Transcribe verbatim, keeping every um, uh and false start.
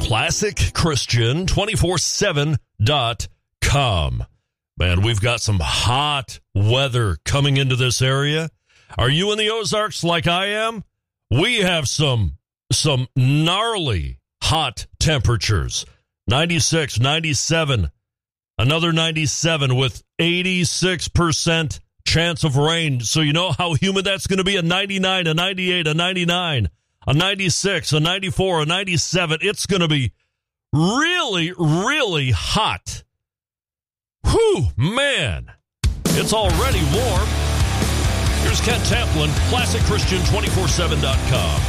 classic christian two four seven dot com. Man, we've got some hot weather coming into this area. Are you in the Ozarks like I am? We have some some gnarly hot temperatures. ninety-six, ninety-seven, another ninety-seven with eighty-six percent chance of rain. So you know how humid that's going to be? A ninety-nine, a ninety-eight, a ninety-nine, a ninety-six, a ninety-four, a ninety-seven. It's going to be really, really hot. Whew, man. It's already warm. Here's Ken Tamplin, classic christian two four seven dot com.